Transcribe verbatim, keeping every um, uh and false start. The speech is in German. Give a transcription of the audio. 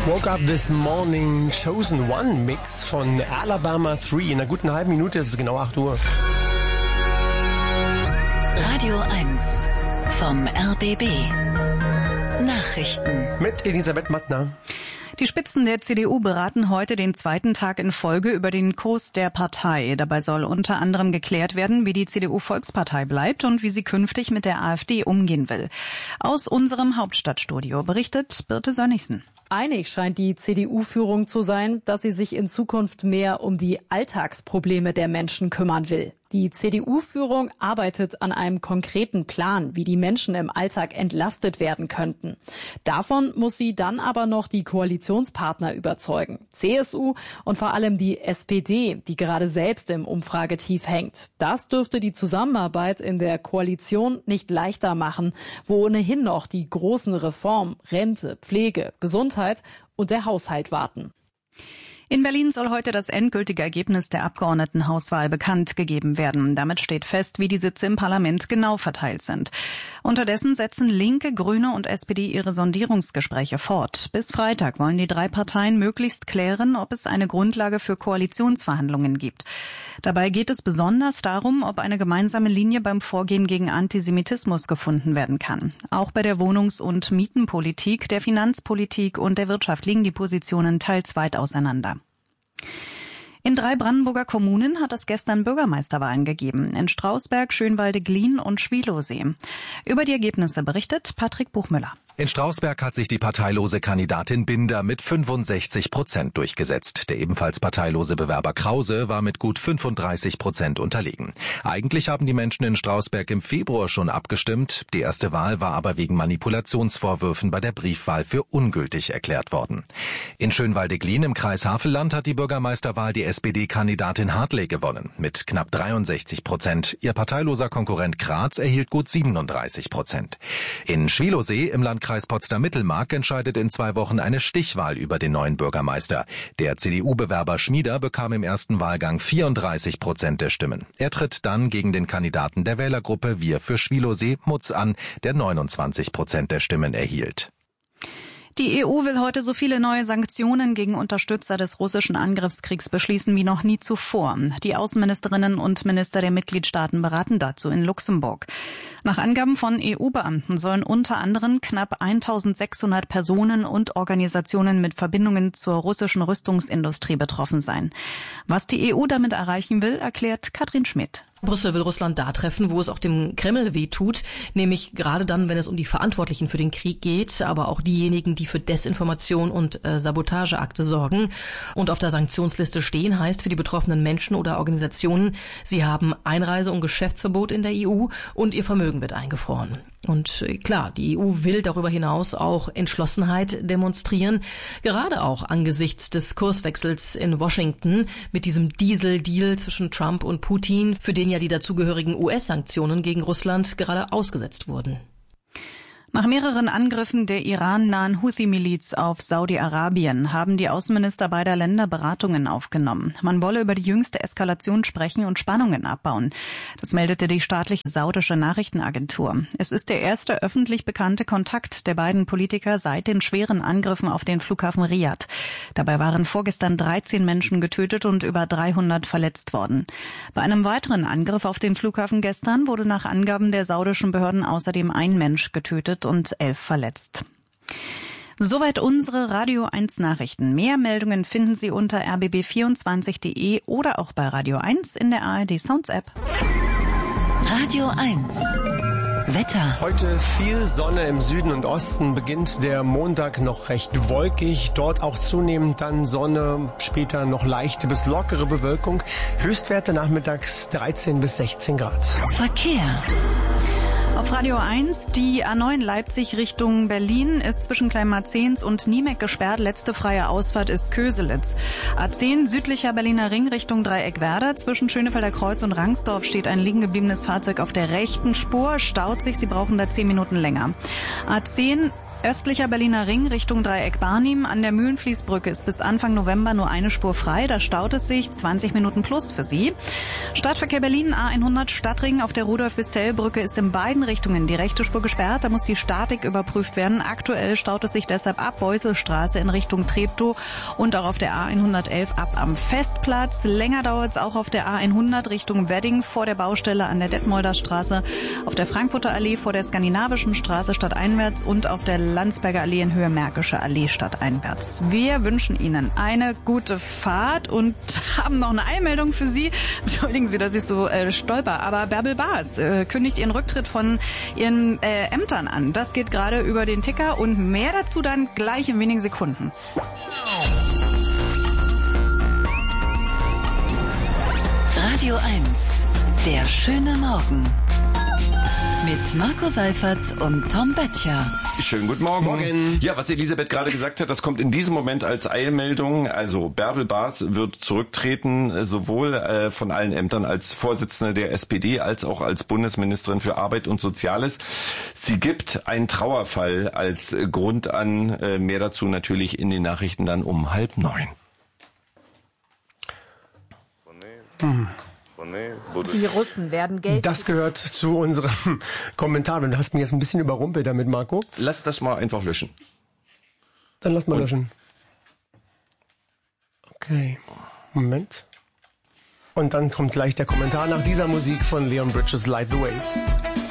Woke Up This Morning Chosen One Mix von Alabama drei. In einer guten halben Minute ist es genau acht Uhr. Radio eins vom R B B. Nachrichten. Mit Elisabeth Mattner. Die Spitzen der C D U beraten heute den zweiten Tag in Folge über den Kurs der Partei. Dabei soll unter anderem geklärt werden, wie die C D U-Volkspartei bleibt und wie sie künftig mit der AfD umgehen will. Aus unserem Hauptstadtstudio berichtet Birte Sönnigsen. Einig scheint die C D U-Führung zu sein, dass sie sich in Zukunft mehr um die Alltagsprobleme der Menschen kümmern will. Die C D U-Führung arbeitet an einem konkreten Plan, wie die Menschen im Alltag entlastet werden könnten. Davon muss sie dann aber noch die Koalitionspartner überzeugen. C S U und vor allem die S P D, die gerade selbst im Umfragetief hängt. Das dürfte die Zusammenarbeit in der Koalition nicht leichter machen, wo ohnehin noch die großen Reformen, Rente, Pflege, Gesundheit und der Haushalt warten. In Berlin soll heute das endgültige Ergebnis der Abgeordnetenhauswahl bekannt gegeben werden. Damit steht fest, wie die Sitze im Parlament genau verteilt sind. Unterdessen setzen Linke, Grüne und S P D ihre Sondierungsgespräche fort. Bis Freitag wollen die drei Parteien möglichst klären, ob es eine Grundlage für Koalitionsverhandlungen gibt. Dabei geht es besonders darum, ob eine gemeinsame Linie beim Vorgehen gegen Antisemitismus gefunden werden kann. Auch bei der Wohnungs- und Mietenpolitik, der Finanzpolitik und der Wirtschaft liegen die Positionen teils weit auseinander. In drei Brandenburger Kommunen hat es gestern Bürgermeisterwahlen gegeben. In Strausberg, Schönwalde-Glien und Schwielowsee. Über die Ergebnisse berichtet Patrick Buchmüller. In Strausberg hat sich die parteilose Kandidatin Binder mit fünfundsechzig Prozent durchgesetzt. Der ebenfalls parteilose Bewerber Krause war mit gut fünfunddreißig Prozent unterlegen. Eigentlich haben die Menschen in Strausberg im Februar schon abgestimmt. Die erste Wahl war aber wegen Manipulationsvorwürfen bei der Briefwahl für ungültig erklärt worden. In Schönwalde-Glien im Kreis Havelland hat die Bürgermeisterwahl die S P D-Kandidatin Hartley gewonnen mit knapp dreiundsechzig Prozent. Ihr parteiloser Konkurrent Graz erhielt gut siebenunddreißig Prozent. In Schwielowsee im Landkreis Potsdam-Mittelmark entscheidet in zwei Wochen eine Stichwahl über den neuen Bürgermeister. Der C D U-Bewerber Schmieder bekam im ersten Wahlgang vierunddreißig Prozent der Stimmen. Er tritt dann gegen den Kandidaten der Wählergruppe Wir für Schwielowsee, Mutz, an, der neunundzwanzig Prozent der Stimmen erhielt. Die E U will heute so viele neue Sanktionen gegen Unterstützer des russischen Angriffskriegs beschließen wie noch nie zuvor. Die Außenministerinnen und Minister der Mitgliedstaaten beraten dazu in Luxemburg. Nach Angaben von E U-Beamten sollen unter anderem knapp eintausendsechshundert Personen und Organisationen mit Verbindungen zur russischen Rüstungsindustrie betroffen sein. Was die E U damit erreichen will, erklärt Katrin Schmidt. Brüssel will Russland da treffen, wo es auch dem Kreml wehtut, nämlich gerade dann, wenn es um die Verantwortlichen für den Krieg geht, aber auch diejenigen, die für Desinformation und äh, Sabotageakte sorgen. Und auf der Sanktionsliste stehen heißt für die betroffenen Menschen oder Organisationen, sie haben Einreise- und Geschäftsverbot in der E U und ihr Vermögen wird eingefroren. Und äh, klar, die E U will darüber hinaus auch Entschlossenheit demonstrieren, gerade auch angesichts des Kurswechsels in Washington mit diesem Diesel-Deal zwischen Trump und Putin, für den ja die dazugehörigen U S-Sanktionen gegen Russland gerade ausgesetzt wurden. Nach mehreren Angriffen der Iran-nahen Houthi-Miliz auf Saudi-Arabien haben die Außenminister beider Länder Beratungen aufgenommen. Man wolle über die jüngste Eskalation sprechen und Spannungen abbauen. Das meldete die staatliche saudische Nachrichtenagentur. Es ist der erste öffentlich bekannte Kontakt der beiden Politiker seit den schweren Angriffen auf den Flughafen Riyadh. Dabei waren vorgestern dreizehn Menschen getötet und über dreihundert verletzt worden. Bei einem weiteren Angriff auf den Flughafen gestern wurde nach Angaben der saudischen Behörden außerdem ein Mensch getötet und elf verletzt. Soweit unsere Radio eins Nachrichten. Mehr Meldungen finden Sie unter r b b vierundzwanzig punkt de oder auch bei Radio eins in der A R D Sounds App. Radio eins. Wetter. Heute viel Sonne im Süden und Osten, beginnt der Montag noch recht wolkig, dort auch zunehmend dann Sonne, später noch leichte bis lockere Bewölkung, Höchstwerte nachmittags dreizehn bis sechzehn Grad. Verkehr. Auf Radio eins, die A neun Leipzig Richtung Berlin ist zwischen Kleinmarzens und Niemek gesperrt. Letzte freie Ausfahrt ist Köselitz. A zehn südlicher Berliner Ring Richtung Dreieckwerder. Zwischen Schönefelder Kreuz und Rangsdorf steht ein liegen gebliebenes Fahrzeug auf der rechten Spur. Staut sich, Sie brauchen da zehn Minuten länger. A zehn Östlicher Berliner Ring Richtung Dreieck Barnim. An der Mühlenfließbrücke ist bis Anfang November nur eine Spur frei. Da staut es sich zwanzig Minuten plus für Sie. Stadtverkehr Berlin A hundert Stadtring auf der Rudolf-Wissell-Brücke ist in beiden Richtungen die rechte Spur gesperrt. Da muss die Statik überprüft werden. Aktuell staut es sich deshalb ab Beuselstraße in Richtung Treptow und auch auf der A hundertelf ab am Festplatz. Länger dauert es auch auf der A hundert Richtung Wedding vor der Baustelle an der Detmolder Straße, auf der Frankfurter Allee vor der Skandinavischen Straße stadteinwärts und auf der Landsberger Allee in Höhe Märkische Allee stadteinwärts. Wir wünschen Ihnen eine gute Fahrt und haben noch eine Eilmeldung für Sie. Entschuldigen Sie, dass ich so äh, stolper, aber Bärbel Baas äh, kündigt ihren Rücktritt von ihren äh, Ämtern an. Das geht gerade über den Ticker und mehr dazu dann gleich in wenigen Sekunden. Radio eins, der schöne Morgen. Mit Marco Seifert und Tom Böttcher. Schönen guten Morgen. Morgen. Ja, was Elisabeth gerade gesagt hat, das kommt in diesem Moment als Eilmeldung. Also Bärbel Baas wird zurücktreten, sowohl äh, von allen Ämtern als Vorsitzende der S P D als auch als Bundesministerin für Arbeit und Soziales. Sie gibt einen Trauerfall als Grund an. Äh, mehr dazu natürlich in den Nachrichten dann um halb neun. Hm. Die Russen werden Geld... Das gehört zu unserem Kommentar. Und du hast mich jetzt ein bisschen überrumpelt damit, Marco. Lass das mal einfach löschen. Dann lass mal löschen. Okay. Moment. Und dann kommt gleich der Kommentar nach dieser Musik von Leon Bridges, Light the Way.